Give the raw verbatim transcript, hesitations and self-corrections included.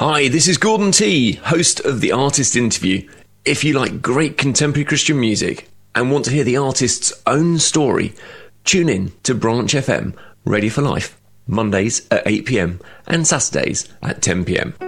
Hi, this is Gordon T, host of The Artist Interview. If you like great contemporary Christian music and want to hear the artist's own story, tune in to Branch F M, Ready for Life, Mondays at eight p m and Saturdays at ten p m.